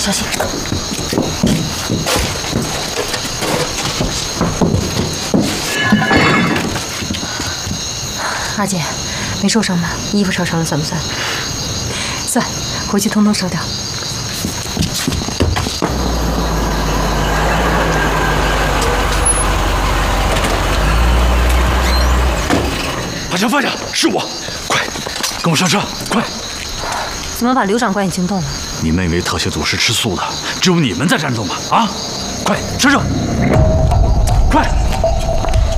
小心。二姐，没受伤吧？衣服烧伤了算不算？算，回去通通烧掉。 把枪放下，是我，快，跟我上车，快！ 怎么把刘长官也惊动了？ 你们以为特遣组是吃素的，只有你们在战斗吗？啊！快上车，快！